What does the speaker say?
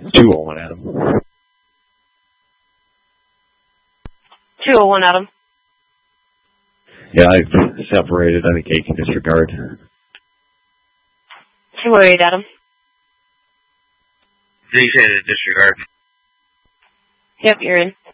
201 Adam. 201 Adam. Yeah, I've separated. I think 8 can disregard. 208 Adam. Did you say the disregard? Yep, you're in.